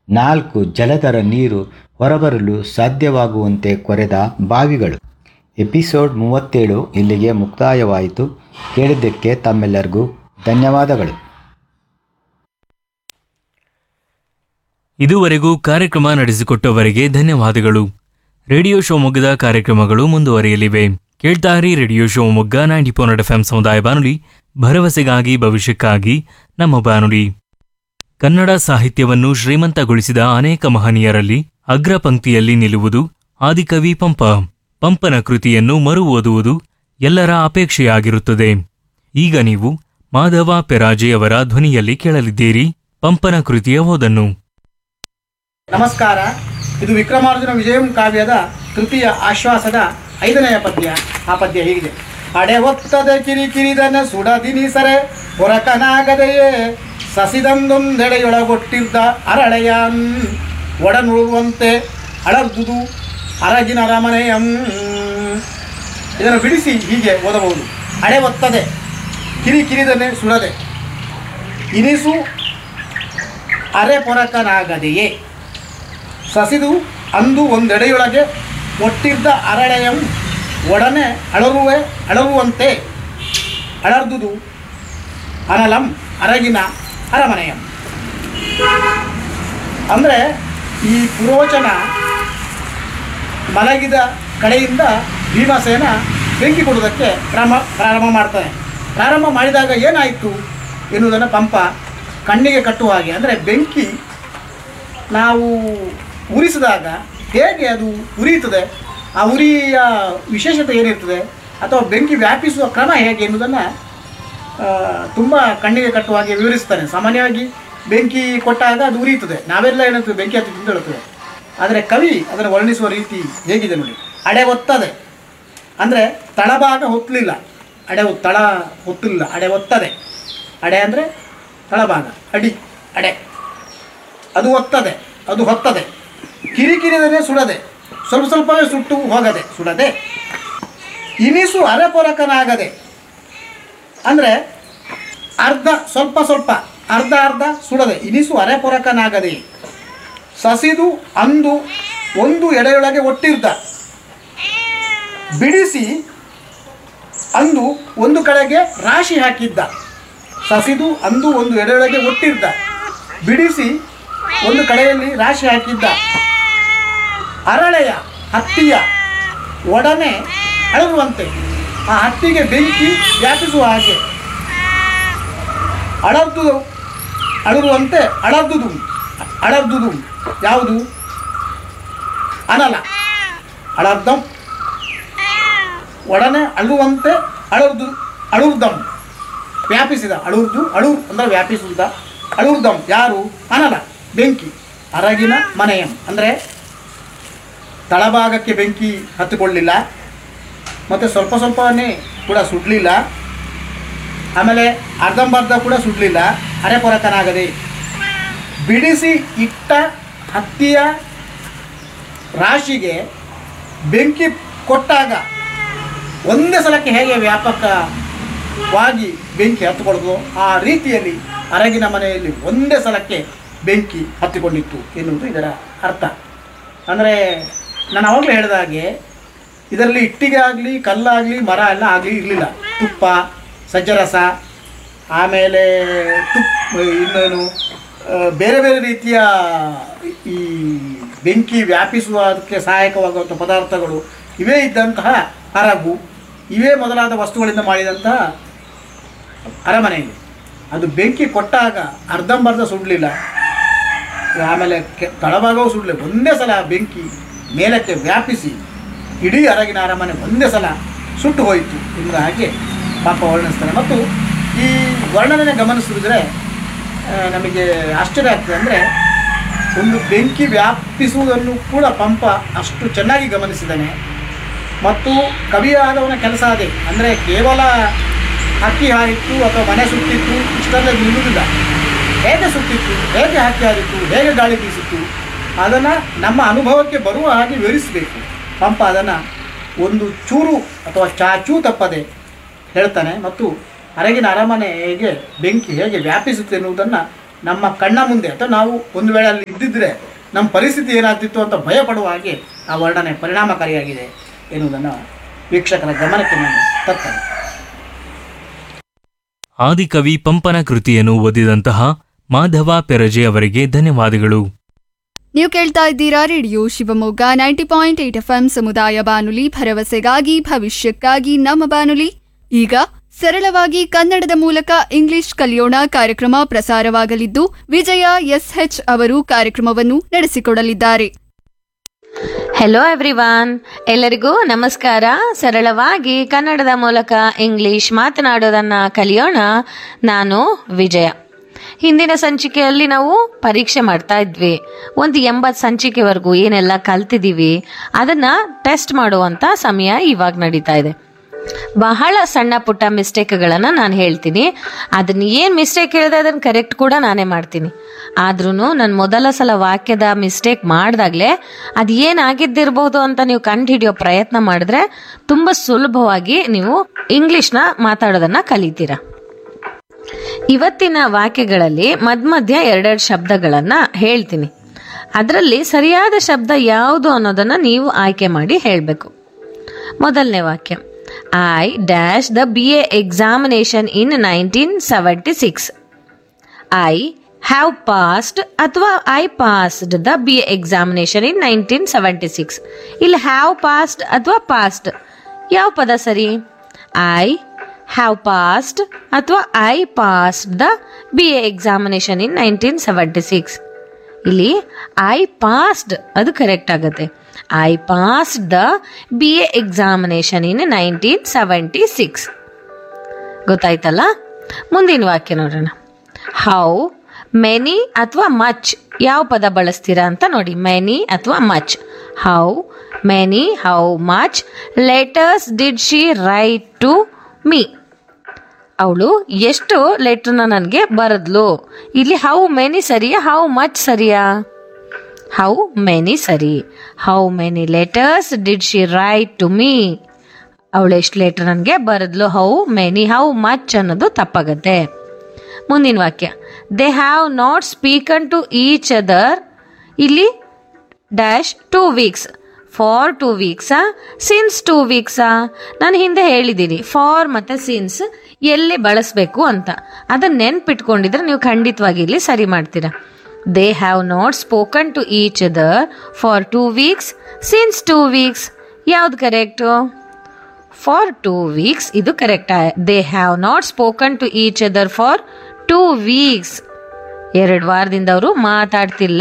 4 ಜಲಧರ ನೀರು ಹೊರಬರಲು ಸಾಧ್ಯವಾಗುವಂತೆ ಕೊರೆದ ಬಾವಿಗಳು. ಎಪಿಸೋಡ್ 37 ಇಲ್ಲಿಗೆ ಮುಕ್ತಾಯವಾಯಿತು. ಕೇಳಿದ್ದಕ್ಕೆ ತಮ್ಮೆಲ್ಲರಿಗೂ ಧನ್ಯವಾದಗಳು. ಇದುವರೆಗೂ ಕಾರ್ಯಕ್ರಮ ನಡೆಸಿಕೊಟ್ಟವರಿಗೆ ಧನ್ಯವಾದಗಳು. ರೇಡಿಯೋ ಶಿವಮೊಗ್ಗದ ಕಾರ್ಯಕ್ರಮಗಳು ಮುಂದುವರಿಯಲಿವೆ. ಕೇಳ್ತಾರಿ ರೇಡಿಯೋ ಶಿವಮೊಗ್ಗ 90.4 FM ಸಮುದಾಯ ಬಾನುಲಿ, ಭರವಸೆಗಾಗಿ ಭವಿಷ್ಯಕ್ಕಾಗಿ ನಮ್ಮ ಬಾನುಲಿ. ಕನ್ನಡ ಸಾಹಿತ್ಯವನ್ನು ಶ್ರೀಮಂತಗೊಳಿಸಿದ ಅನೇಕ ಮಹನೀಯರಲ್ಲಿ ಅಗ್ರ ಪಂಕ್ತಿಯಲ್ಲಿ ನಿಲ್ಲುವುದು ಆದಿಕವಿ ಪಂಪ. ಪಂಪನ ಕೃತಿಯನ್ನು ಮರು ಓದುವುದು ಎಲ್ಲರ ಅಪೇಕ್ಷೆಯಾಗಿರುತ್ತದೆ. ಈಗ ನೀವು ಮಾಧವ ಪೆರಾಜೆಯವರ ಧ್ವನಿಯಲ್ಲಿ ಕೇಳಲಿದ್ದೀರಿ ಪಂಪನ ಕೃತಿಯ ಓದನ್ನು. ನಮಸ್ಕಾರ. ಇದು ವಿಕ್ರಮಾರ್ಜುನ ವಿಜಯಂ ಕಾವ್ಯದ ತೃತೀಯ ಆಶ್ವಾಸದ 5ನೆಯ ಪದ್ಯ. ಆ ಪದ್ಯ ಹೀಗಿದೆ: ಅಡೆ ಒತ್ತದ ಕಿರಿಕಿರಿದನ ಸುಡದಿನಿಸರೆ ಹೊರಕನಾಗದೆಯೇ ಸಸಿದಂದೊಂದೆಡೆಯೊಳಗೊಟ್ಟಿದ್ದ ಅರಳೆಯನ್ ಒಡನುಳುವಂತೆ ಅಳರ್ದುದು ಅರಗಿನ ಅರಮನೆಯಂ. ಇದನ್ನು ಬಿಡಿಸಿ ಹೀಗೆ ಓದಬಹುದು: ಅಡೆ ಒತ್ತದೆ ಕಿರಿಕಿರಿದನೆ ಸುಡದೆ ಇನಿಸು ಅರೆ ಪೊರಕನಾಗದೆಯೇ ಸಸಿದು ಅಂದು ಒಂದೆಡೆಯೊಳಗೆ ಒಟ್ಟಿದ್ದ ಅರಳೆಯಂ ಒಡನೆ ಅಳರುವಂತೆ ಅಳರ್ದುದು ಅನಲಂ ಅರಗಿನ ಅರಮನೆಯಂ. ಅಂದರೆ ಈ ಪುರೋಚನ ಮಲಗಿದ ಕಡೆಯಿಂದ ಭೀಮಸೇನ ಬೆಂಕಿ ಕೊಡುವುದಕ್ಕೆ ಪ್ರಾರಂಭ ಮಾಡ್ತಾನೆ. ಪ್ರಾರಂಭ ಮಾಡಿದಾಗ ಏನಾಯಿತು ಎನ್ನುವುದನ್ನು ಪಂಪ ಕಣ್ಣಿಗೆ ಕಟ್ಟುವ ಹಾಗೆ, ಅಂದರೆ ಬೆಂಕಿ ನಾವು ಉರಿಸಿದಾಗ ಹೇಗೆ ಅದು ಉರಿಯುತ್ತದೆ, ಆ ಉರಿಯ ವಿಶೇಷತೆ ಏನಿರ್ತದೆ, ಅಥವಾ ಬೆಂಕಿ ವ್ಯಾಪಿಸುವ ಕ್ರಮ ಹೇಗೆ ಎನ್ನುವುದನ್ನು ತುಂಬ ಕಣ್ಣಿಗೆ ಕಟ್ಟುವ ಹಾಗೆ ವಿವರಿಸ್ತಾನೆ. ಸಾಮಾನ್ಯವಾಗಿ ಬೆಂಕಿ ಕೊಟ್ಟಾಗ ಅದು ಉರಿಯುತ್ತದೆ, ನಾವೆಲ್ಲ ಏನುತ್ತೇವೆ ಬೆಂಕಿ ಹತ್ತಿ ಅಂತ ಹೇಳ್ತೇವೆ. ಆದರೆ ಕವಿ ಅದನ್ನು ವರ್ಣಿಸುವ ರೀತಿ ಹೇಗಿದೆ ನೋಡಿ: ಅಡೆ ಒತ್ತದೆ ಅಂದರೆ ತಳಭಾಗ ಹೊತ್ತಲಿಲ್ಲ, ತಳ ಹೊತ್ತಲಿಲ್ಲ, ಅಡೆ ಒತ್ತದೆ. ಅಡೆ ಅಂದರೆ ತಳಭಾಗ, ಅಡಿ, ಅಡೆ, ಅದು ಒತ್ತದೆ, ಅದು ಹೊತ್ತದೆ. ಕಿರಿಕಿರಿದನೆ ಸುಡದೆ, ಸ್ವಲ್ಪ ಸ್ವಲ್ಪವೇ ಸುಟ್ಟು ಹೋಗದೆ, ಸುಡದೆ. ಇನಿಸು ಅರೆಪೊರಕನಾಗದೆ ಅಂದರೆ ಅರ್ಧ ಸ್ವಲ್ಪ ಸ್ವಲ್ಪ, ಅರ್ಧ ಅರ್ಧ ಸುಡದೆ. ಇನಿಸು ಅರೆಪೊರಕನಾಗದೆ ಸಸಿದು ಅಂದು ಒಂದು ಎಡೆಯೊಳಗೆ ಒಟ್ಟಿರ್ದ ಬಿಡಿಸಿ ಅಂದು ಒಂದು ಕಡೆಗೆ ರಾಶಿ ಹಾಕಿದ್ದ. ಸಸಿದು ಅಂದು ಒಂದು ಎಡೆಯೊಳಗೆ ಒಟ್ಟಿರ್ದ ಬಿಡಿಸಿ ಒಂದು ಕಡೆಯಲ್ಲಿ ರಾಶಿ ಹಾಕಿದ್ದ ಅರಳೆಯ ಹತ್ತಿಯ ಒಡನೆ ಅಳರುವಂತೆ, ಆ ಹತ್ತಿಗೆ ಬೆಂಕಿ ವ್ಯಾಪಿಸುವ ಹಾಗೆ ಅಳರುವಂತೆ ಅಳರ್ದುದು ಯಾವುದು? ಅನಲ. ಅಳರ್ದಂ ಒಡನೆ ಅಳುವಂತೆ ಅಳುರ್ದಂ ವ್ಯಾಪಿಸಿದ. ಅಳೂರ್ ಅಂದರೆ ವ್ಯಾಪಿಸುವುದ. ಅಳುರ್ದಂ ಯಾರು? ಅನಲ, ಬೆಂಕಿ. ಅರಗಿನ ಮನೆಯಂ ಅಂದರೆ ತಳಭಾಗಕ್ಕೆ ಬೆಂಕಿ ಹತ್ತಿಕೊಳ್ಳಲಿಲ್ಲ, ಮತ್ತು ಸ್ವಲ್ಪ ಸ್ವಲ್ಪವನ್ನೇ ಕೂಡ ಸುಡಲಿಲ್ಲ, ಆಮೇಲೆ ಅರ್ಧಂಬರ್ಧ ಕೂಡ ಸುಡಲಿಲ್ಲ. ಅರೆಪೊರಕನಾಗದೆ ಬಿಡಿಸಿ ಇಟ್ಟ ಹತ್ತಿಯ ರಾಶಿಗೆ ಬೆಂಕಿ ಕೊಟ್ಟಾಗ ಒಂದೇ ಸಲಕ್ಕೆ ಹೇಗೆ ವ್ಯಾಪಕವಾಗಿ ಬೆಂಕಿ ಹತ್ತಿಕೊಳ್ಳೋದು, ಆ ರೀತಿಯಲ್ಲಿ ಅರಗಿನ ಮನೆಯಲ್ಲಿ ಒಂದೇ ಸಲಕ್ಕೆ ಬೆಂಕಿ ಹತ್ತಿಕೊಂಡಿತ್ತು ಎನ್ನುವುದು ಇದರ ಅರ್ಥ. ಅಂದರೆ ನಾನು ಆವಾಗಲೇ ಹೇಳಿದ ಹಾಗೆ ಇದರಲ್ಲಿ ಇಟ್ಟಿಗೆ ಆಗಲಿ, ಕಲ್ಲಾಗಲಿ, ಮರ ಎಲ್ಲ ಆಗಲಿ ಇರಲಿಲ್ಲ. ತುಪ್ಪ, ಸಜ್ಜರಸ, ಆಮೇಲೆ ಇನ್ನೇನು ಬೇರೆ ಬೇರೆ ರೀತಿಯ ಈ ಬೆಂಕಿ ವ್ಯಾಪಿಸುವುದಕ್ಕೆ ಸಹಾಯಕವಾಗುವಂಥ ಪದಾರ್ಥಗಳು ಇವೇ ಇದ್ದಂತಹ ಹರಗು, ಇವೇ ಮೊದಲಾದ ವಸ್ತುಗಳಿಂದ ಮಾಡಿದಂತಹ ಅರಮನೆಯಲ್ಲಿ ಅದು ಬೆಂಕಿ ಕೊಟ್ಟಾಗ ಅರ್ಧಂಬರ್ಧ ಸುಡಲಿಲ್ಲ, ಆಮೇಲೆ ತಳಭಾಗವೂ ಸುಡಲಿಲ್ಲ. ಒಂದೇ ಸಲ ಬೆಂಕಿ ಮೇಲಕ್ಕೆ ವ್ಯಾಪಿಸಿ ಇಡೀ ಅರಗಿನ ಅರಮನೆ ಒಂದೇ ಸಲ ಸುಟ್ಟು ಹೋಯಿತು ಎನ್ನುವ ಹಾಗೆ ಪಾಪ ವರ್ಣಿಸ್ತಾನೆ. ಮತ್ತು ಈ ವರ್ಣನೆ ಗಮನಿಸಿದ್ರೆ ನಮಗೆ ಆಶ್ಚರ್ಯ ಆಗ್ತದೆ. ಅಂದರೆ ಒಂದು ಬೆಂಕಿ ವ್ಯಾಪಿಸುವುದನ್ನು ಕೂಡ ಪಂಪ ಅಷ್ಟು ಚೆನ್ನಾಗಿ ಗಮನಿಸಿದ್ದಾನೆ. ಮತ್ತು ಕವಿಯಾದವನ ಕೆಲಸ ಅದೇ. ಅಂದರೆ ಕೇವಲ ಹಕ್ಕಿ ಹಾರಿತ್ತು ಅಥವಾ ಮನೆ ಸುಟ್ಟಿತ್ತು ಇಷ್ಟೆಲ್ಲ ನಿಲ್ಲುವುದಿಲ್ಲ. ಹೇಗೆ ಸುಟ್ಟಿತ್ತು, ಹೇಗೆ ಹಕ್ಕಿ ಹಾರಿತ್ತು, ಹೇಗೆ ಗಾಳಿ ಬೀಸಿತ್ತು, ಅದನ್ನು ನಮ್ಮ ಅನುಭವಕ್ಕೆ ಬರುವ ಹಾಗೆ ವಿವರಿಸಬೇಕು. ಪಂಪ ಅದನ್ನು ಒಂದು ಚೂರು ಅಥವಾ ಚಾಚೂ ತಪ್ಪದೆ ಹೇಳ್ತಾನೆ. ಮತ್ತು ಅರಗಿನ ಅರಮನೆ ಹೇಗೆ ಬೆಂಕಿ ಹೇಗೆ ವ್ಯಾಪಿಸುತ್ತೆ ಎನ್ನುವುದನ್ನು ನಮ್ಮ ಕಣ್ಣ ಮುಂದೆ ಅಥವಾ ನಾವು ಒಂದು ವೇಳೆ ಅಲ್ಲಿ ಇದ್ದಿದ್ದರೆ ನಮ್ಮ ಪರಿಸ್ಥಿತಿ ಏನಾಗ್ತಿತ್ತು ಅಂತ ಭಯ ಪಡುವ ಹಾಗೆ ಆ ವರ್ಣನೆ ಪರಿಣಾಮಕಾರಿಯಾಗಿದೆ ಎನ್ನುವುದನ್ನು ವೀಕ್ಷಕರ ಗಮನಕ್ಕೆ ನಾನು ತರ್ತೇನೆ. ಆದಿಕವಿ ಪಂಪನ ಕೃತಿಯನ್ನು ಓದಿದಂತಹ ಮಾಧವ ಪೆರಜೆ ಅವರಿಗೆ ಧನ್ಯವಾದಗಳು. ನೀವು ಕೇಳ್ತಾ ಇದ್ದೀರಾ ರೇಡಿಯೋ ಶಿವಮೊಗ್ಗ 90.8 FM ಸಮುದಾಯ ಬಾನುಲಿ, ಭರವಸೆಗಾಗಿ ಭವಿಷ್ಯಕ್ಕಾಗಿ ನಮ್ಮ ಬಾನುಲಿ. ಈಗ ಸರಳವಾಗಿ ಕನ್ನಡದ ಮೂಲಕ ಇಂಗ್ಲಿಷ್ ಕಲಿಯೋಣ ಕಾರ್ಯಕ್ರಮ ಪ್ರಸಾರವಾಗಲಿದ್ದು, ವಿಜಯ SH ಅವರು ಕಾರ್ಯಕ್ರಮವನ್ನು ನಡೆಸಿಕೊಡಲಿದ್ದಾರೆ. ಹೆಲೋ ಎವ್ರಿವಾನ್, ಎಲ್ಲರಿಗೂ ನಮಸ್ಕಾರ. ಸರಳವಾಗಿ ಕನ್ನಡದ ಮೂಲಕ ಇಂಗ್ಲಿಷ್ ಮಾತನಾಡೋದನ್ನ ಕಲಿಯೋಣ. ನಾನು ವಿಜಯ. ಹಿಂದಿನ ಸಂಚಿಕೆಯಲ್ಲಿ ನಾವು ಪರೀಕ್ಷೆ ಮಾಡ್ತಾ ಇದ್ವಿ. ಒಂದು 80 ಸಂಚಿಕೆವರೆಗೂ ಏನೆಲ್ಲ ಕಲ್ತಿದ್ದೀವಿ ಅದನ್ನ ಟೆಸ್ಟ್ ಮಾಡುವಂತ ಸಮಯ ಇವಾಗ ನಡೀತಾ ಇದೆ. ಬಹಳ ಸಣ್ಣ ಪುಟ್ಟ ಮಿಸ್ಟೇಕ್ಗಳನ್ನು ನಾನು ಹೇಳ್ತೀನಿ. ಅದನ್ನ ಏನು ಮಿಸ್ಟೇಕ್ ಹೇಳಿದೆ ಅದನ್ನು ಕರೆಕ್ಟ್ ಕೂಡ ನಾನೇ ಮಾಡ್ತೀನಿ. ಆದ್ರೂ ನಾನು ಮೊದಲ ಸಲ ವಾಕ್ಯದ ಮಿಸ್ಟೇಕ್ ಮಾಡಿದಾಗಲೇ ಅದು ಏನಾಗಿದ್ದಿರ್ಬೋದು ಅಂತ ನೀವು ಕಂಡು ಹಿಡಿಯೋ ಪ್ರಯತ್ನ ಮಾಡಿದ್ರೆ ತುಂಬ ಸುಲಭವಾಗಿ ನೀವು ಇಂಗ್ಲಿಷ್ನ ಮಾತಾಡೋದನ್ನ ಕಲಿತೀರಾ. ಇವತ್ತಿನ ವಾಕ್ಯಗಳಲ್ಲಿ ಮಧ್ಯ ಎರಡೆರಡು ಶಬ್ದಗಳನ್ನು ಹೇಳ್ತೀನಿ. ಅದರಲ್ಲಿ ಸರಿಯಾದ ಶಬ್ದ ಯಾವುದು ಅನ್ನೋದನ್ನ ನೀವು ಆಯ್ಕೆ ಮಾಡಿ ಹೇಳಬೇಕು. ಮೊದಲನೇ ವಾಕ್ಯ, I dash the BA examination in 1976. I have passed ಅಥವಾ I passed the BA examination in 1976. ಇಲ್ಲಿ have passed ಅಥವಾ past ಯಾವ ಪದ ಸರಿ? I have passed ಅಥವಾ I passed the BA examination in 1976. ಇಲ್ಲಿ I passed ಅದು ಕರೆಕ್ಟ್ ಆಗುತ್ತೆ. I passed the BA examination in 1976. ಗೊತ್ತಾಯ್ತಲ್ಲ? ಮುಂದಿನ ವಾಕ್ಯ ನೋಡೋಣ. ಹೌ ಮೆನಿ ಅಥವಾ ಮಚ್ ಯಾವ ಪದ ಬಳಸ್ತೀರಾ ಅಂತ ನೋಡಿ. ಮೆನಿ ಅಥವಾ much. How many, how much letters did she right to me. ಅವಳು ಎಷ್ಟು ಲೆಟರ್ನ ನನಗೆ ಬರೆದ್ಲು. ಇಲ್ಲಿ ಹೌ ಮೆನಿ ಸರಿಯಾ ಹೌ ಮಚ್ ಸರಿಯಾ? ಹೌ ಮೆನಿ ಸರಿ. How many letters did she right to me. ಅವಳು ಎಷ್ಟು ಲೆಟರ್ ನನಗೆ ಬರೆದ್ಲು. ಹೌ ಮೆನಿ, ಹೌ ಮಚ್ ಅನ್ನೋದು ತಪ್ಪಾಗತ್ತೆ. ಮುಂದಿನ ವಾಕ್ಯ, they have not ಸ್ಪೀಕನ್ to each other. ಇಲ್ಲಿ dash 2 weeks. For 2 weeks since 2 weeks. ನಾನು ಹಿಂದೆ ಹೇಳಿದ್ದೀನಿ ಫಾರ್ ಮತ್ತು ಸಿನ್ಸ್ ಎಲ್ಲಿ ಬಳಸಬೇಕು ಅಂತ. ಅದನ್ನ ನೆನ್ಪಿಟ್ಕೊಂಡಿದ್ರೆ ನೀವು ಖಂಡಿತವಾಗಿ ಇಲ್ಲಿ ಸರಿ ಮಾಡ್ತೀರಾ. They have not spoken to each other for 2 weeks since 2 weeks. ಯಾವ್ದು ಕರೆಕ್ಟು? ಫಾರ್ 2 weeks ಇದು correct. They have not spoken to each other for 2 weeks. 2 ವಾರದಿಂದ ಅವರು ಮಾತಾಡ್ತಿಲ್ಲ.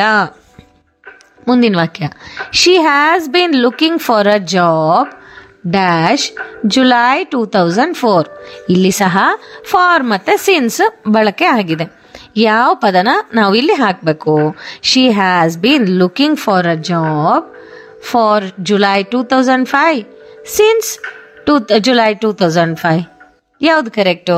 ಮುಂದಿನ ವಾಕ್ಯ, she has been looking for a job dash July 2004. ಇಲ್ಲಿ ಸಹ for ಮತ್ತೆ ಸಿನ್ಸ್ ಬಳಕೆ ಆಗಿದೆ. ಯಾವ ಪದನ ನಾವು ಇಲ್ಲಿ ಹಾಕಬೇಕು? She has been looking for a job for July 2005 since July 2005. ಯಾವ್ದು ಕರೆಕ್ಟು?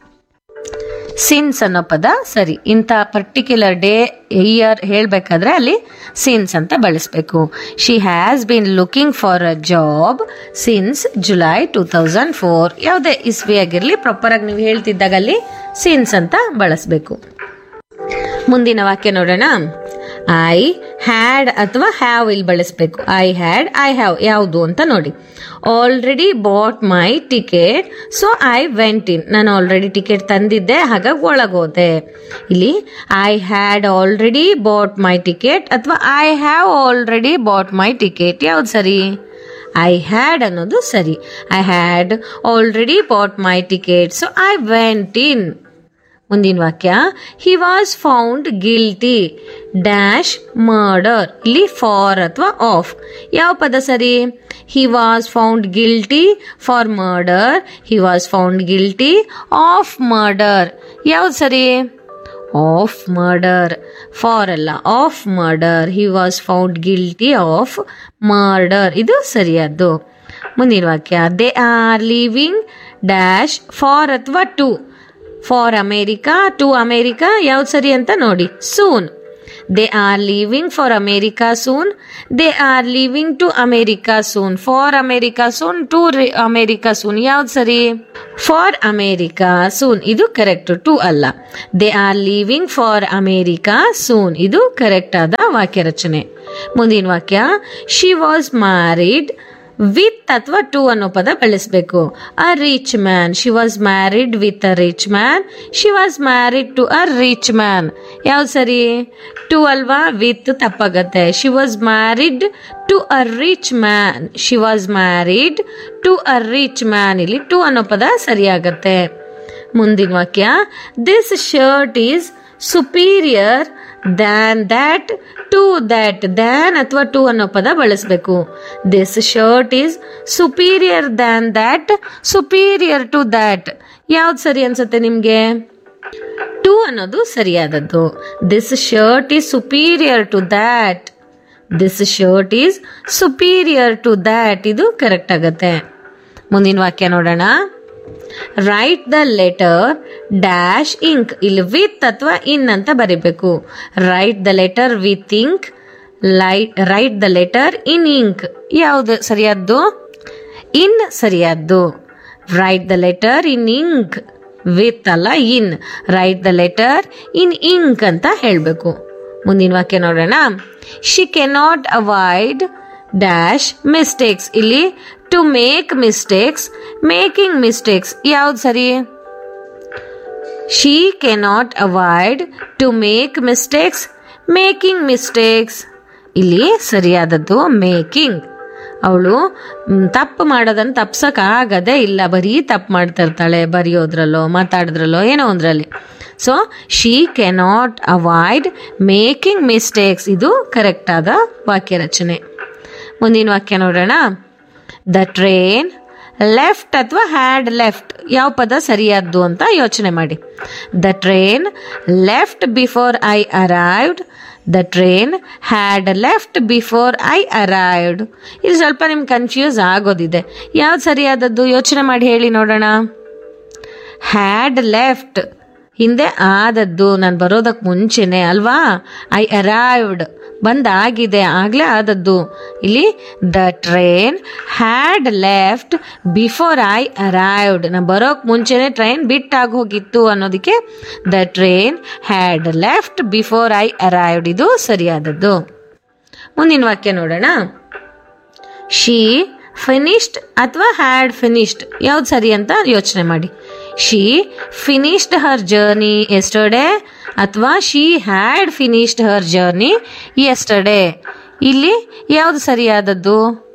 ಸಿನ್ಸ್ ಅನ್ನೋ ಪದ ಸರಿ. ಇಂಥ ಪರ್ಟಿಕ್ಯುಲರ್ ಡೇ ಇಯರ್ ಹೇಳಬೇಕಾದ್ರೆ ಅಲ್ಲಿ ಸಿನ್ಸ್ ಅಂತ ಬಳಸಬೇಕು. She has been looking for a job since July 2004. ಯಾವುದೇ ಇಸ್ವಿ ಆಗಿರಲಿ ಪ್ರಾಪರ್ ಆಗಿ ನೀವು ಹೇಳ್ತಿದ್ದಾಗ ಅಲ್ಲಿ ಸಿನ್ಸ್ ಅಂತ ಬಳಸಬೇಕು. ಮುಂದಿನ ವಾಕ್ಯ ನೋಡೋಣ. ಐ ಹ್ಯಾಡ್ ಅಥವಾ ಹ್ಯಾವ್ ಇಲ್ಲಿ ಬಳಸಬೇಕು. ಐ ಹ್ಯಾಡ್, ಐ ಹ್ಯಾವ್ ಯಾವುದು ಅಂತ ನೋಡಿ. Already bot my ticket so I went in. ನಾನು ಆಲ್ರೆಡಿ ಟಿಕೆಟ್ ತಂದಿದ್ದೆ ಹಾಗಾಗಿ ಒಳಗೋದೆ. ಇಲ್ಲಿ I had already bot my ticket ಅಥವಾ I have already bot my ticket ಯಾವ್ದು ಸರಿ? ಐ ಹ್ಯಾಡ್ ಅನ್ನೋದು ಸರಿ. I had already bot my ticket so I went in. ಮುಂದಿನ ವಾಕ್ಯ, he was found guilty dash murder. ಇಲ್ಲಿ ಫಾರ್ ಅಥವಾ of ಯಾವ ಪದ ಸರಿ? He was found guilty for murder. He was found guilty of murder ಯಾವ್ದು ಸರಿ? Of murder. ಫಾರ್ ಅಲ್ಲ, of murder. He was found guilty of murder ಇದು ಸರಿಯಾದ್ದು. ಮುಂದಿನ ವಾಕ್ಯ, they are living dash for ಅಥವಾ to. For America, to America ಯಾವ್ದು ಸರಿ ಅಂತ ನೋಡಿ. Soon. They are living for America soon. They are living to America soon. For America soon, to America soon. ಯಾವ್ದು ಸರಿ? ಫಾರ್ ಅಮೇರಿಕಾ ಸೂನ್ ಇದು correct, to ಅಲ್ಲ. They are living for America soon ಇದು correct ಆದ ವಾಕ್ಯ ರಚನೆ. ಮುಂದಿನ ವಾಕ್ಯ, ಶಿ ವಾಸ್ ಮ್ಯಾರಿಡ್ ವಿತ್ ಅಥವಾ ಟು ಅನ್ನೋ ಪದ ಬಳಸಬೇಕು. A rich man. She was married with a rich man. She was married to a rich man. ಯಾವ್ದು ಸರಿ? ಟು ಅಲ್ವಾ? With ತಪ್ಪಾಗತ್ತೆ. She was married to a rich man. She was married to a rich man. ಇಲ್ಲಿ to ಅನ್ನೋ ಪದ ಸರಿಯಾಗತ್ತೆ. ಮುಂದಿನ ವಾಕ್ಯ, this shirt is superior than that to that. Than ಅಥವಾ to ಅನ್ನೋ ಪದ ಬಳಸಬೇಕು. This shirt is superior than that, superior to that. ಯಾವ್ದು ಸರಿ ಅನ್ಸುತ್ತೆ ನಿಮ್ಗೆ? ಟು ಅನ್ನೋದು ಸರಿಯಾದದ್ದು. This shirt is superior to that. This shirt is superior to that ಇದು ಕರೆಕ್ಟ್ ಆಗತ್ತೆ. ಮುಂದಿನ ವಾಕ್ಯ ನೋಡೋಣ. Right the letter dash ink. ಇಲ್ಲಿ ವಿತ್ ಅಥವಾ ಇನ್ ಅಂತ ಬರೀಬೇಕು. Right the letter with ink. Right the letter in ink. ಯಾವುದು ಸರಿಯಾದ್ದು? ಇನ್ ಸರಿಯಾದ್ದು. Right the letter in ink. With ಅಲ್ಲ, ಇನ್. Right the letter in ink ಅಂತ ಹೇಳಬೇಕು. ಮುಂದಿನ ವಾಕ್ಯ ನೋಡೋಣ. She cannot avoid dash mistakes. ಇಲ್ಲಿ to make mistakes, making mistakes. ಯಾವ್ದು ಸರಿ? She cannot avoid to make mistakes, making mistakes. ಇಲ್ಲಿ ಸರಿಯಾದದ್ದು ಮೇಕಿಂಗ್. ಅವಳು ತಪ್ಪು ಮಾಡೋದನ್ನು ತಪ್ಸಕ್ ಆಗದೇ ಇಲ್ಲ, ಬರೀ ತಪ್ಪು ಮಾಡ್ತಾ ಇರ್ತಾಳೆ, ಬರೆಯೋದ್ರಲ್ಲೋ ಮಾತಾಡೋದ್ರಲ್ಲೋ ಏನೋ ಒಂದ್ರಲ್ಲಿ. So she cannot avoid making mistakes ಇದು ಕರೆಕ್ಟ್ ಆದ ವಾಕ್ಯ ರಚನೆ. ಮುಂದಿನ ವಾಕ್ಯ ನೋಡೋಣ. ದ ಟ್ರೈನ್ ಲೆಫ್ಟ್ ಅಥವಾ ಹ್ಯಾಡ್ ಲೆಫ್ಟ್. ಯಾವ ಪದ ಸರಿಯಾದ್ದು ಅಂತ ಯೋಚನೆ ಮಾಡಿ. The train left before I arrived. The train had left before I arrived. ಇದು ಸ್ವಲ್ಪ ನಿಮ್ಗೆ ಕನ್ಫ್ಯೂಸ್ ಆಗೋದಿದೆ. ಯಾವ್ದು ಸರಿಯಾದದ್ದು ಯೋಚನೆ ಮಾಡಿ ಹೇಳಿ ನೋಡೋಣ. ಹ್ಯಾಡ್ ಲೆಫ್ಟ್ ಹಿಂದೆ ಆದದ್ದು, ನಾನು ಬರೋದಕ್ಕೆ ಮುಂಚೆನೆ ಅಲ್ವಾ. ಐ ಅರೈವ್ಡ್ ಬಂದಾಗಿದೆ, ಆಗಲೇ ಆದದ್ದು. ಇಲ್ಲಿ the train had left before I arrived. ನಾನು ಬರೋಕ್ಕೆ ಮುಂಚೆನೆ ಟ್ರೈನ್ ಬಿಟ್ಟಾಗಿ ಹೋಗಿತ್ತು ಅನ್ನೋದಕ್ಕೆ the train had left before I arrived ಇದು ಸರಿಯಾದದ್ದು. ಮುಂದಿನ ವಾಕ್ಯ ನೋಡೋಣ. ಶಿ ಫಿನಿಶ್ಡ್ ಅಥವಾ ಹ್ಯಾಡ್ ಫಿನಿಶ್ಡ್. ಯಾವ್ದು ಸರಿ ಅಂತ ಯೋಚನೆ ಮಾಡಿ. She finished Har journey yesterday ಅಥವಾ she had finished Har journey yesterday. ಇಲ್ಲಿ ಯಾವುದು ಸರಿಯಾದದ್ದು?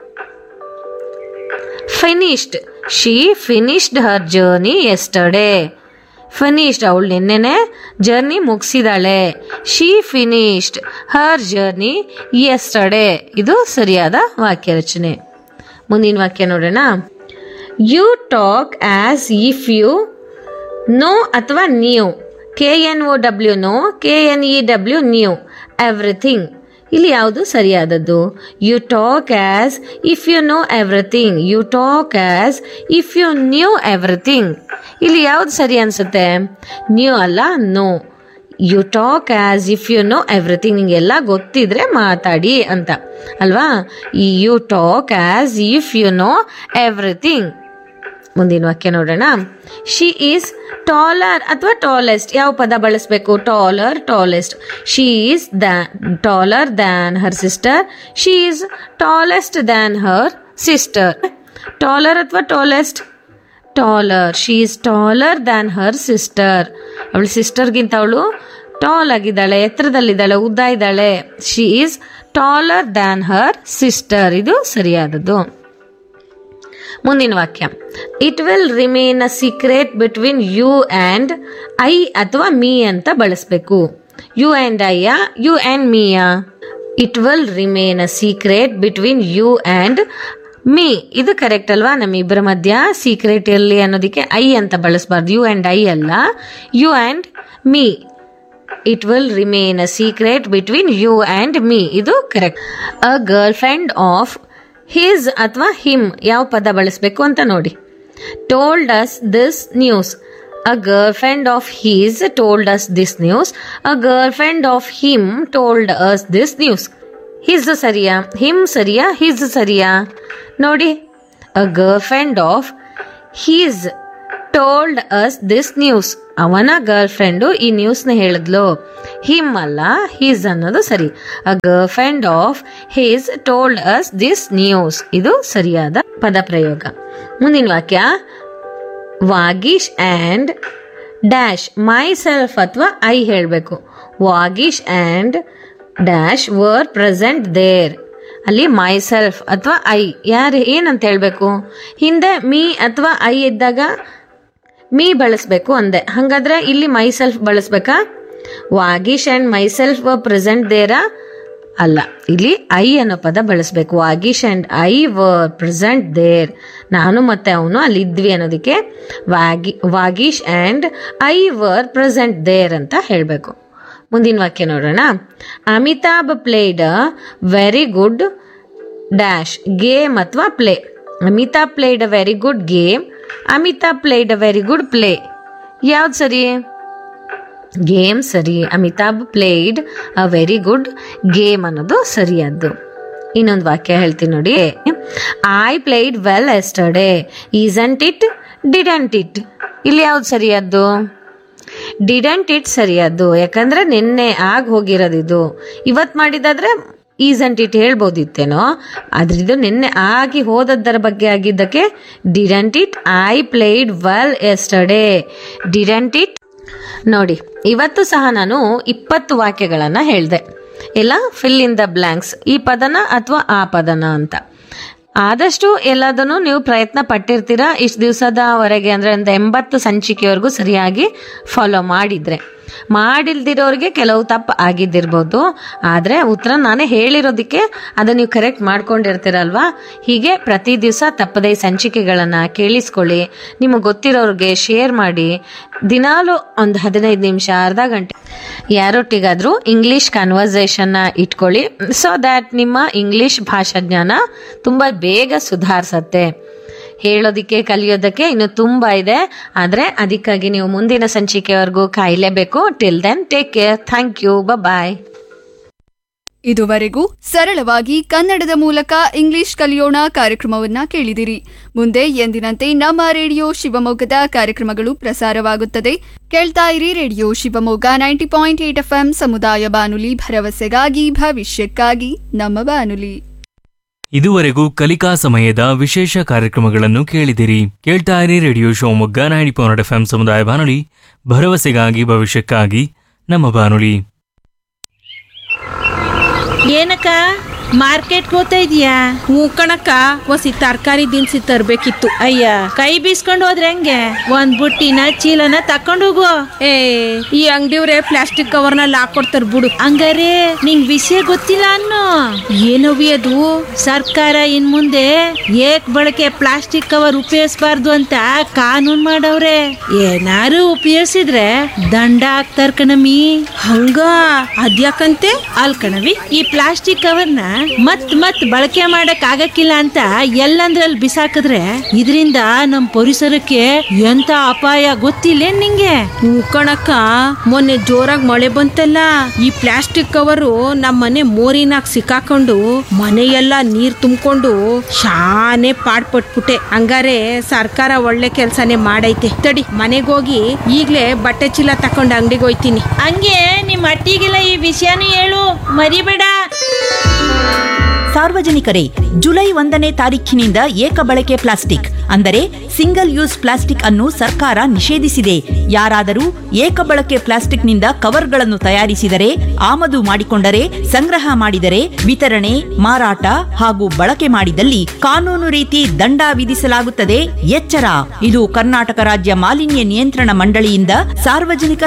Finished. She finished Har journey yesterday. Finished ಅವಳು ನಿನ್ನೆನೆ journey ಮುಗಿಸಿದಾಳೆ. She finished Har journey yesterday ಇದು ಸರಿಯಾದ ವಾಕ್ಯ ರಚನೆ. ಮುಂದಿನ ವಾಕ್ಯ ನೋಡೋಣ. You talk as if you know ಅಥವಾ new. KNOW no, KNEW new, everything. ಇಲ್ಲಿ ಯಾವುದು ಸರಿಯಾದದ್ದು? You talk as if you know everything. You talk as if you new everything. ಇಲ್ಲಿ ಯಾವ್ದು ಸರಿ ಅನ್ಸುತ್ತೆ? ನ್ಯೂ ಅಲ್ಲ, no. You talk as if you know everything. ನಿಂಗೆಲ್ಲ ಗೊತ್ತಿದ್ರೆ ಮಾತಾಡಿ ಅಂತ ಅಲ್ವಾ. ಈ you talk as if you know everything. ಮುಂದಿನ ವಾಕ್ಯ ನೋಡೋಣ. ಶಿ ಈಸ್ ಟಾಲರ್ ಅಥವಾ ಟಾಲೆಸ್ಟ್. ಯಾವ ಪದ ಬಳಸಬೇಕು? Taller, tallest. She is taller than Har sister. She is tallest than Har sister. Taller ಅಥವಾ tallest? Taller. She is taller than Har sister. ಅವಳು ಸಿಸ್ಟರ್ಗಿಂತ ಅವಳು ಟಾಲ್ ಆಗಿದ್ದಾಳೆ, ಎತ್ತರದಲ್ಲಿದ್ದಾಳೆ, ಉದ್ದ ಇದ್ದಾಳೆ. She is taller than Har sister ಇದು ಸರಿಯಾದದ್ದು. ಮುಂದಿನ ವಾಕ್ಯ. It will remain a secret between you and I ಅಥವಾ ಮೀ ಅಂತ ಬಳಸಬೇಕು. You and ಐಯ, you and ಮೀಯಾ? It will remain a secret between you and me ಇದು ಕರೆಕ್ಟ್ ಅಲ್ವಾ. ನಮ್ಮಿಬ್ಬರ ಮಧ್ಯ ಸೀಕ್ರೆಟ್ ಇರಲಿ ಅನ್ನೋದಕ್ಕೆ ಐ ಅಂತ ಬಳಸಬಾರ್ದು. ಯು ಆ್ಯಂಡ್ ಐ ಅಲ್ಲ, you and me. It will remain a secret between you and me ಇದು correct. A girl friend of his ಅಥವಾ ಹಿಮ್ ಯಾವ ಪದ ಬಳಸಬೇಕು ಅಂತ ನೋಡಿ. Told us this news. A girlfriend of his told us this news. A girlfriend of him told us this news. His ಸರಿಯಾ, him ಸರಿಯಾ, his ಸರಿಯಾ? ನೋಡಿ, a girlfriend of his told us this news. ಅವನ ಗರ್ಲ್ಫ್ರೆಂಡು ಈ ನ್ಯೂಸ್ನ ಹೇಳಿದ್ಲು. Him ಅಲ್ಲ, his ಅನ್ನೋದು ಸರಿ. ಅ girlfriend of his told us this news, ಇದು ಸರಿಯಾದ ಪದ ಪ್ರಯೋಗ. ಮುಂದಿನ ವಾಕ್ಯ, Vagish and dash my self ಅಥವಾ ಐ ಹೇಳಬೇಕು. Vagish and dash var present there. ಅಲ್ಲಿ ಮೈ ಸೆಲ್ಫ್ ಅಥವಾ ಐ ಯಾರು ಏನಂತ ಹೇಳಬೇಕು? ಹಿಂದೆ ಮೀ ಅಥವಾ ಐ ಇದ್ದಾಗ ಮೀ ಬಳಸಬೇಕು ಅಂದೆ, ಹಾಗಾದ್ರೆ ಇಲ್ಲಿ my self ಬಳಸ್ಬೇಕಾ? Vagish and my self var present Dera? ಅಲ್ಲ, ಇಲ್ಲಿ ಐ ಅನ್ನೋ ಪದ ಬಳಸಬೇಕು. Vagish and I var present there, ನಾನು ಮತ್ತೆ ಅವನು ಅಲ್ಲಿ ಇದ್ವಿ ಅನ್ನೋದಕ್ಕೆ Vagish and I var present there ಅಂತ ಹೇಳಬೇಕು. ಮುಂದಿನ ವಾಕ್ಯ ನೋಡೋಣ. Amitabh played a very good dash game ಅಥವಾ play. Amitabh played a very good game. Amitabh played a very good play. ಯಾವ್ದು ಸರಿ? ಗೇಮ್ ಸರಿ. Amitabh played a very good game ಅನ್ನೋದು ಸರಿಯಾದ್ದು. ಇನ್ನೊಂದು ವಾಕ್ಯ ಹೇಳ್ತೀನಿ ನೋಡಿ. I played well yesterday. Isn't it, didn't it. ಇಲ್ಲಿ ಯಾವ್ದು ಸರಿಯಾದ್ದು? ಡಿಡಂಟ್ ಇಟ್ ಸರಿಯಾದ್ದು, ಯಾಕಂದ್ರೆ ನಿನ್ನೆ ಆಗಿ ಹೋಗಿರೋದಿದು. ಇವತ್ತು ಮಾಡಿದಾದ್ರೆ ಈಸಂಟ್ ಇಟ್ ಹೇಳ್ಬೋದಿತ್ತೇನೋ, ಆದ್ರೆ ಇದು ನಿನ್ನೆ ಆಗಿ ಹೋದದ್ದರ ಬಗ್ಗೆ ಆಗಿದ್ದಕ್ಕೆ didn't it I played well yesterday. Didn't it. ನೋಡಿ, ಇವತ್ತು ಸಹ ನಾನು 20 ವಾಕ್ಯಗಳನ್ನು ಹೇಳಿದೆ. ಎಲ್ಲ ಫಿಲ್ ಇನ್ ದ ಬ್ಲ್ಯಾಂಕ್ಸ್, ಈ ಪದನ ಅಥವಾ ಆ ಪದನ ಅಂತ. ಆದಷ್ಟು ಎಲ್ಲದನ್ನು ನೀವು ಪ್ರಯತ್ನ ಪಟ್ಟಿರ್ತೀರಾ ಇಷ್ಟು ದಿವಸದವರೆಗೆ, ಅಂದರೆ ಒಂದು 80 ಸಂಚಿಕೆವರೆಗೂ ಸರಿಯಾಗಿ ಫಾಲೋ ಮಾಡಿದ್ರೆ. ಮಾಡಿಲ್ದಿರೋರಿಗೆ ಕೆಲವು ತಪ್ಪು ಆಗಿದ್ದಿರ್ಬೋದು, ಆದರೆ ಉತ್ತರ ನಾನೇ ಹೇಳಿರೋದಕ್ಕೆ ಅದನ್ನು ನೀವು ಕರೆಕ್ಟ್ ಮಾಡ್ಕೊಂಡಿರ್ತೀರಲ್ವಾ. ಹೀಗೆ ಪ್ರತಿ ದಿವಸ ತಪ್ಪದೇ ಸಂಚಿಕೆಗಳನ್ನು ಕೇಳಿಸ್ಕೊಳ್ಳಿ, ನಿಮಗೆ ಗೊತ್ತಿರೋರಿಗೆ ಶೇರ್ ಮಾಡಿ. ದಿನಾಲೂ ಒಂದು 15 ನಿಮಿಷ, ಅರ್ಧ ಗಂಟೆ ಯಾರೊಟ್ಟಿಗಾದರೂ ಇಂಗ್ಲೀಷ್ ಕನ್ವರ್ಸೇಷನ್ನ ಇಟ್ಕೊಳ್ಳಿ. ಸೊ ದ್ಯಾಟ್ ನಿಮ್ಮ ಇಂಗ್ಲೀಷ್ ಭಾಷಾಜ್ಞಾನ ತುಂಬ ಬೇಗ ಸುಧಾರಿಸತ್ತೆ. ಹೇಳೋದಕ್ಕೆ ಕಲಿಯೋದಕ್ಕೆ ಇನ್ನು ತುಂಬ ಇದೆ, ಆದರೆ ಅದಕ್ಕಾಗಿ ನೀವು ಮುಂದಿನ ಸಂಚಿಕೆವರೆಗೂ ಕಾಯಲೇಬೇಕು. Till then take care. Thank you. ಬಾಯ್. ಇದುವರೆಗೂ ಸರಳವಾಗಿ ಕನ್ನಡದ ಮೂಲಕ ಇಂಗ್ಲಿಷ್ ಕಲಿಯೋಣ ಕಾರ್ಯಕ್ರಮವನ್ನ ಕೇಳಿದಿರಿ. ಮುಂದೆ ಎಂದಿನಂತೆ ನಮ್ಮ ರೇಡಿಯೋ ಶಿವಮೊಗ್ಗದ ಕಾರ್ಯಕ್ರಮಗಳು ಪ್ರಸಾರವಾಗುತ್ತದೆ. ಕೇಳ್ತಾ ಇರಿ ರೇಡಿಯೋ ಶಿವಮೊಗ್ಗ 90.8 FM ಸಮುದಾಯ ಬಾನುಲಿ, ಭರವಸೆಗಾಗಿ ಭವಿಷ್ಯಕ್ಕಾಗಿ ನಮ್ಮ ಬಾನುಲಿ. ಇದುವರೆಗೂ ಕಲಿಕಾ ಸಮಯದ ವಿಶೇಷ ಕಾರ್ಯಕ್ರಮಗಳನ್ನು ಕೇಳಿದಿರಿ. ಕೇಳ್ತಾ ಇರಿ ರೇಡಿಯೋ ಶಿವಮೊಗ್ಗ 90.8 FM ಸಮುದಾಯ ಬಾನುಲಿ, ಭರವಸೆಗಾಗಿ ಭವಿಷ್ಯಕ್ಕಾಗಿ ನಮ್ಮ ಬಾನುಲಿ. ಏನಕ್ಕ ಮಾರ್ಕೆಟ್ಗೆ ಹೋಗ್ತಾ ಇದೀಯಾ? ಹ್ಞೂ ಕಣಕ್ಕ, ಒಸಿ ತರಕಾರಿ ದಿನಸಿ ತರ್ಬೇಕಿತ್ತು. ಅಯ್ಯ, ಕೈ ಬೀಸ್ಕೊಂಡು ಹೋದ್ರೆ ಹೆಂಗೆ? ಒಂದ್ ಬುಟ್ಟಿನ ಚೀಲನ ತಕೊಂಡು ಹೋಗು. ಏ, ಈ ಅಂಗಡಿಯವ್ರೆ ಪ್ಲಾಸ್ಟಿಕ್ ಕವರ್ನಲ್ಲಿ ಹಾಕೊಡ್ತಾರ ಬಿಡು. ಹಂಗಾರೆ ನಿಂಗ್ ವಿಷಯ ಗೊತ್ತಿಲ್ಲ ಅನ್ನೋ. ಏನವಿ ಅದು? ಸರ್ಕಾರ ಇನ್ ಮುಂದೆ ಏಕ್ ಬಳಕೆ ಪ್ಲಾಸ್ಟಿಕ್ ಕವರ್ ಉಪಯೋಗಿಸಬಾರ್ದು ಅಂತ ಕಾನೂನ್ ಮಾಡವ್ರೆ. ಏನಾರು ಉಪಯೋಗಿಸಿದ್ರೆ ದಂಡ ಹಾಕ್ತಾರ ಕಣಮಿ. ಹಂಗ ಅದ್ಯಾಕಂತೆ? ಅಲ್ ಕಣವಿ, ಈ ಪ್ಲಾಸ್ಟಿಕ್ ಕವರ್ನ ಮತ್ ಬಳಕೆ ಮಾಡಕ್ ಆಗಕ್ಕಿಲ್ಲ ಅಂತ ಎಲ್ಲಂದ್ರಲ್ಲಿ ಬಿಸಾಕಿದ್ರೆ ಇದರಿಂದ ನಮ್ ಪರಿಸರಕ್ಕೆ ಎಂತ ಅಪಾಯ ಗೊತ್ತಿಲ್ಲ ನಿಂಗೆ? ಹ್ಞೂ ಕಣಕ್ಕ, ಮೊನ್ನೆ ಜೋರಾಗಿ ಮಳೆ ಬಂತಲ್ಲ, ಈ ಪ್ಲಾಸ್ಟಿಕ್ ಕವರು ನಮ್ಮ ಮನೆ ಮೋರಿನಾಗ ಸಿಕ್ಕಾಕೊಂಡು ಮನೆಯೆಲ್ಲ ನೀರ್ ತುಂಬಿಕೊಂಡು ಶಾನೆ ಪಾಡ್ಪಟ್ಬಿಟ್ಟೆ. ಹಂಗಾರೆ ಸರ್ಕಾರ ಒಳ್ಳೆ ಕೆಲ್ಸನೇ ಮಾಡೈತೆ. ತಡಿ, ಮನೆಗೋಗಿ ಈಗ್ಲೇ ಬಟ್ಟೆ ಚೀಲ ತಕೊಂಡು ಅಂಗಡಿಗೆ ಹೋಯ್ತೀನಿ. ಹಂಗೆ ನಿಮ್ ಅಟ್ಟಿಗೆಲ್ಲ ಈ ವಿಷಯನೂ ಹೇಳು, ಮರಿಬೇಡ. ಸಾರ್ವಜನಿಕರೇ, ಜುಲೈ 1ನೇ ತಾರೀಖಿನಿಂದ ಏಕಬಳಕೆ ಪ್ಲಾಸ್ಟಿಕ್ ಅಂದರೆ ಸಿಂಗಲ್ ಯೂಸ್ ಪ್ಲಾಸ್ಟಿಕ್ ಅನ್ನು ಸರ್ಕಾರ ನಿಷೇಧಿಸಿದೆ. ಯಾರಾದರೂ ಏಕಬಳಕೆ ಪ್ಲಾಸ್ಟಿಕ್ನಿಂದ ಕವರ್ಗಳನ್ನು ತಯಾರಿಸಿದರೆ, ಆಮದು ಮಾಡಿಕೊಂಡರೆ, ಸಂಗ್ರಹ ಮಾಡಿದರೆ, ವಿತರಣೆ, ಮಾರಾಟ ಹಾಗೂ ಬಳಕೆ ಮಾಡಿದಲ್ಲಿ ಕಾನೂನು ರೀತಿ ದಂಡ ವಿಧಿಸಲಾಗುತ್ತದೆ. ಎಚ್ಚರ! ಇದು ಕರ್ನಾಟಕ ರಾಜ್ಯ ಮಾಲಿನ್ಯ ನಿಯಂತ್ರಣ ಮಂಡಳಿಯಿಂದ ಸಾರ್ವಜನಿಕ